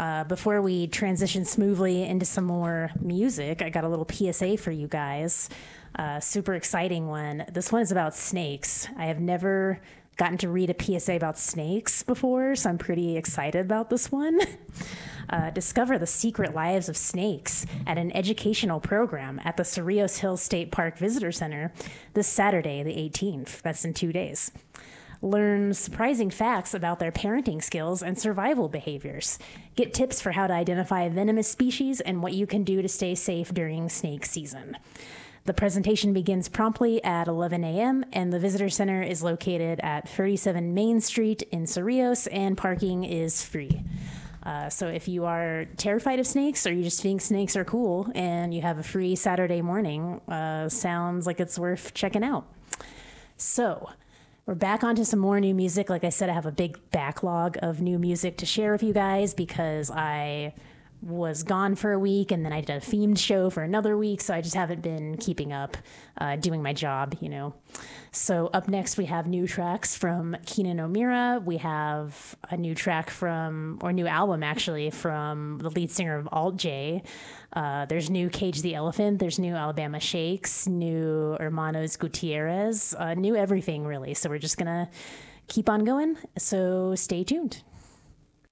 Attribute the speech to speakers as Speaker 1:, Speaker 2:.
Speaker 1: Before we transition smoothly into some more music, I got a little PSA for you guys. Super exciting one. This one is about snakes. I have never gotten to read a PSA about snakes before, so I'm pretty excited about this one. Discover the secret lives of snakes at an educational program at the Cerrillos Hills State Park Visitor Center this Saturday, the 18th. That's in 2 days. Learn surprising facts about their parenting skills and survival behaviors. Get tips for how to identify venomous species and what you can do to stay safe during snake season. The presentation begins promptly at 11 a.m., and the visitor center is located at 37 Main Street in Cerrillos, and parking is free. So if you are terrified of snakes or you just think snakes are cool and you have a free Saturday morning, sounds like it's worth checking out. So we're back onto some more new music. Like I said, I have a big backlog of new music to share with you guys because I was gone for a week and then I did a themed show for another week, so I just haven't been keeping up doing my job, you know. So up next we have new tracks from Keenan O'Meara. We have a new track new album actually from the lead singer of Alt J. There's new Cage the Elephant, there's new Alabama Shakes, new Hermanos Gutierrez, new everything really. So we're just gonna keep on going, so stay tuned.